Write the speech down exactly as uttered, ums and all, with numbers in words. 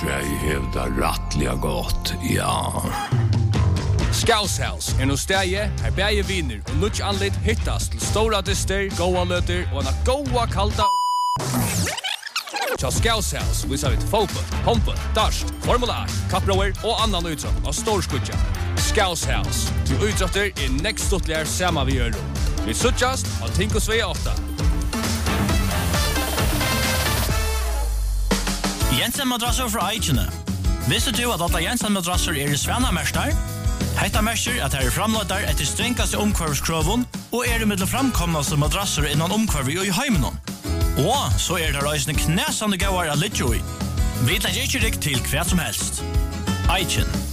Sverige hävdar rattliga gott, ja. Scouse House er no stegi her bæje viner og nudge anlit hittast til stora dyster, goa løter og en goa kalda Tja Scouse House visar vi til fotboll, håndboll, darst, Formula ett, kapprover og annan utråd av storskudja. Scouse House, til utrådter er nekst stuttligar sama vi gjør. Vi suttjast og tink oss vi åtta. Jensen madrasser fra Eichene. Visste du at alle Jensen madrasser er i Svanamerstar? Hetta merker at her er framløyder etter strengkaste omkvarvskroven og er i middel framkomnaste madrasser innan omkvarvi og i heimenon. Og så er det reisende knæsande gauar av Lidjoi. Vi tar ikke rikk til hva som helst. Eichen.